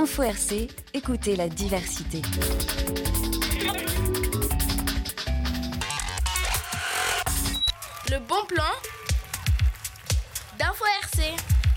Info RC, écoutez la diversité. Le bon plan d'Info RC.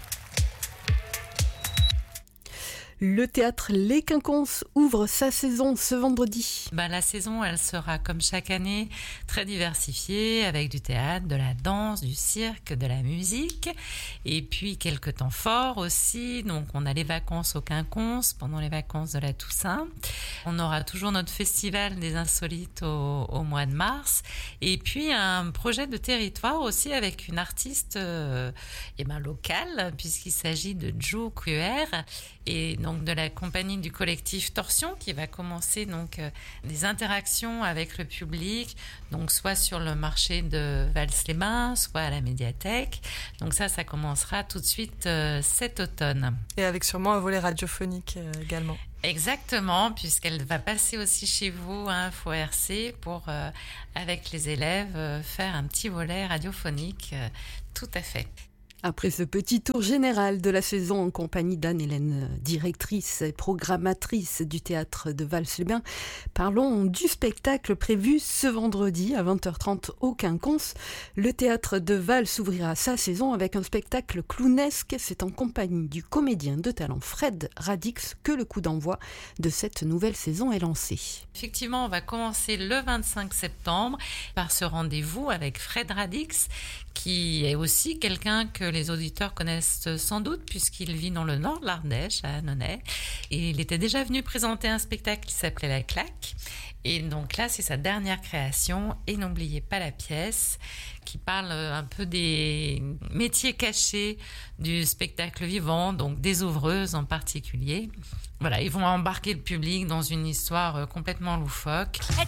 Le théâtre Les Quinconces ouvre sa saison ce vendredi. La saison, elle sera comme chaque année très diversifiée avec du théâtre, de la danse, du cirque, de la musique et puis quelques temps forts aussi. Donc on a les vacances au Quinconces pendant les vacances de la Toussaint. On aura toujours notre festival des insolites au mois de mars et puis un projet de territoire aussi avec une artiste locale puisqu'il s'agit de Jo Cruer et donc de la compagnie du collectif Torsion qui va commencer donc des interactions avec le public, donc soit sur le marché de Vals-les-Bains, soit à la médiathèque. Donc ça commencera tout de suite cet automne. Et avec sûrement un volet radiophonique également. Exactement, puisqu'elle va passer aussi chez vous à Info RC pour, avec les élèves, faire un petit volet radiophonique. Tout à fait. Après ce petit tour général de la saison en compagnie d'Anne-Hélène, directrice et programmatrice du théâtre de Vals-les-Bains, parlons du spectacle prévu ce vendredi à 20h30 au Quinconces. Le théâtre de Vals ouvrira sa saison avec un spectacle clownesque. C'est en compagnie du comédien de talent Fred Radix que le coup d'envoi de cette nouvelle saison est lancé. Effectivement, on va commencer le 25 septembre par ce rendez-vous avec Fred Radix, qui est aussi quelqu'un que les auditeurs connaissent sans doute puisqu'il vit dans le nord de l'Ardèche, à Annonay. Et il était déjà venu présenter un spectacle qui s'appelait La Claque. Et donc là, c'est sa dernière création. Et n'oubliez pas la pièce qui parle un peu des métiers cachés du spectacle vivant, donc des ouvreuses en particulier. Voilà, ils vont embarquer le public dans une histoire complètement loufoque. Et